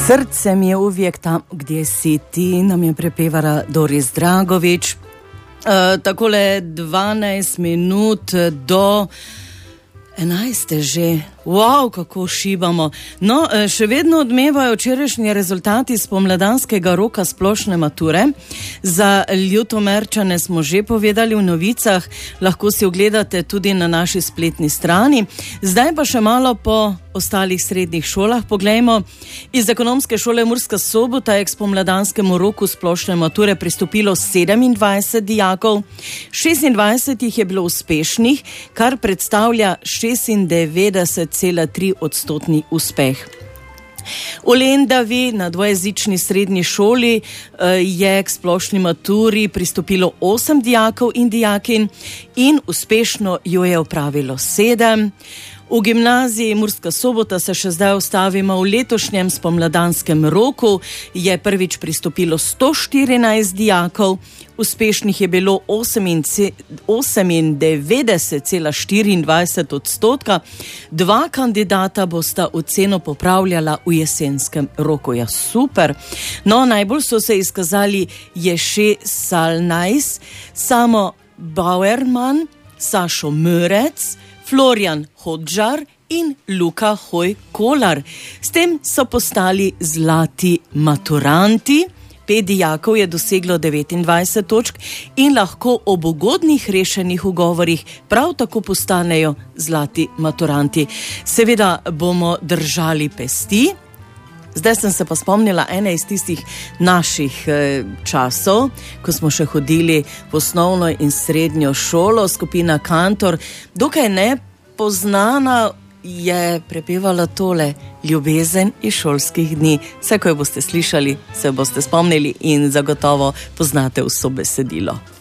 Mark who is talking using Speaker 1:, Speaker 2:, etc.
Speaker 1: Srce mi je uvijek tam, gdje si ti, nam je prepevala Doris Dragović. Takole 12 minut do 11 že. Wow, kako šibamo. No, še vedno odmevajo včerajšnji rezultati spomladanskega roka splošne mature. Za Ljutomerčane smo že povedali v novicah, lahko si ogledate tudi na naši spletni strani. Zdaj pa še malo po ostalih srednjih šolah. Poglejmo, iz Ekonomske šole Murska Sobota je k spomladanskemu roku splošne mature pristopilo 27 dijakov, 26 jih je bilo uspešnih, kar predstavlja 96,3% uspeh. V Lendavi na dvojezični srednji šoli je k splošni maturi pristopilo 8 dijakov in dijakinj in uspešno jo je opravilo 7. V gimnaziji Murska Sobota se še zdaj ustavimo. V letošnjem spomladanskem roku je prvič pristopilo 114 dijakov, uspešnih je bilo 98,24%, 2 kandidata bosta oceno popravljala v jesenskem roku. Ja, super. No, najbolj so se izkazali Ješe Salnajs, Samo Bauerman, Sašo Mörec, Florian Hodžar in Luka Hoj-Kolar. S tem so postali zlati maturanti. 5 dijakov je doseglo 29 točk in lahko ob ugodnih rešenih ugovorih prav tako postanejo zlati maturanti. Seveda bomo držali pesti. Zdaj sem se pa spomnila ene iz tistih naših časov, ko smo še hodili v osnovno in srednjo šolo, skupina Kantor. Dokaj nepoznana je prepevala tole: Ljubezen iz šolskih dni. Vse, ko jo boste slišali, se boste spomnili in zagotovo poznate vso besedilo.